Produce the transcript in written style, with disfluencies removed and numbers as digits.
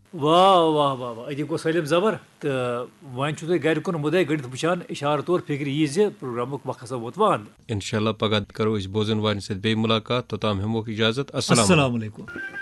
वाह वाह वाह वाह अति गो सलिम जबर तो वन गर कुन मुदे गणित वुचान इशार तौर फिक्र यह प्रोग्रामुक वक्त हसा वोत वन इंशाल्लाह पगह करो बोजन वाले सत बे मुलाकात तोताम हेमोक इजाजत। अस्सलाम अस्सलाम वालेकुम। वालेकुम।